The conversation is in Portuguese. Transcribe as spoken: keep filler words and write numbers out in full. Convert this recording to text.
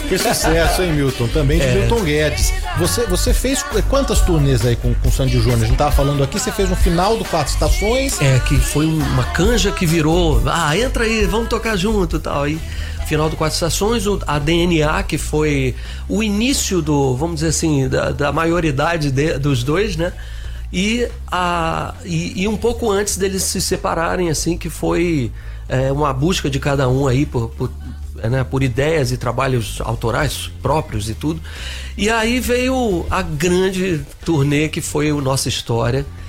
Foi sucesso, hein, Milton? Também de é. Milton Guedes. Você, você fez quantas turnês aí com, com o Sandy Júnior? A gente tava falando aqui, você fez um final do Quatro Estações. É, que foi uma canja que virou, ah, entra aí, vamos tocar junto e tal. Aí, final do Quatro Estações, a D N A, que foi o início do, vamos dizer assim, da, da maioridade de, dos dois, né? E, a, e, e um pouco antes deles se separarem, assim, que foi é, uma busca de cada um aí por, por, né, por ideias e trabalhos autorais próprios e tudo. E aí veio a grande turnê que foi o Nossa História,